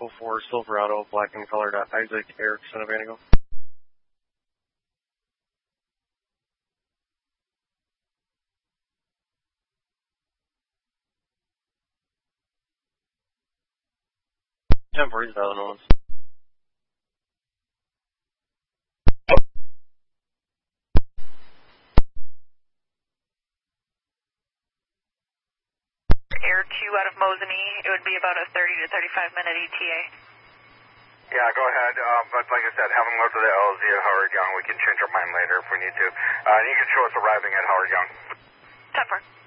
Echo 4 Silverado, black and colored, Isaac Erickson of Antigo. Temporary, the other ones. Air 2 out of Mosinee, it would be about a 30 to 35 minute ETA. Yeah, go ahead, but like I said, have them go to the LZ at Howard Young. We can change our mind later if we need to. You can show us arriving at Howard Young. 10-4.